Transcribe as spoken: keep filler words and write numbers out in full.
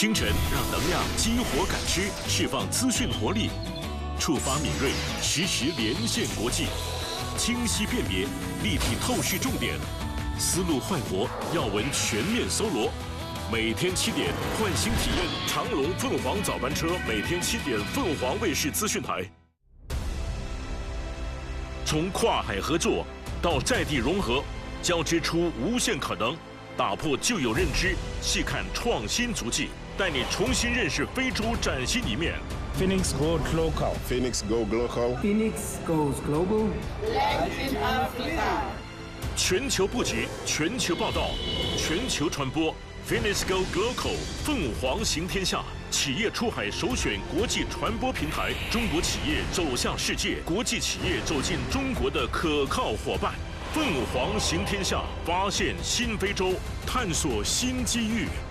清晨让能量激活感知，释放资讯活力，触发敏锐，实时连线国际，清晰辨别，立体透视重点，思路焕活，要闻全面搜罗。每天七点，唤醒体验长龙凤凰早班车，每天七点，凤凰卫视资讯台。从跨海合作到在地融合，交织出无限可能。打破旧有认知，细看创新足迹，带你重新认识非洲崭新一面。 Phoenix Goes Local. Phoenix Go Global. Phoenix goes global. Latin Africa. 全球布局，全球报道，全球传播。Phoenix Go Global， 凤凰行天下，企业出海首选国际传播平台，中国企业走向世界，国际企业走进中国的可靠伙伴。凤凰行天下，发现新非洲，探索新机遇。